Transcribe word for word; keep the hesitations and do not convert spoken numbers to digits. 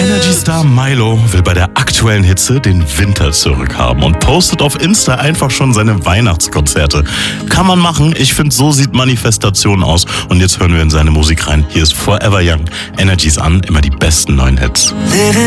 Energy-Star Milo will bei der aktuellen Hitze den Winter zurückhaben und postet auf Insta einfach schon seine Weihnachtskonzerte. Kann man machen, ich finde, so sieht Manifestation aus. Und jetzt hören wir in seine Musik rein. Hier ist Forever Young. Energy's an, immer die besten neuen Hits.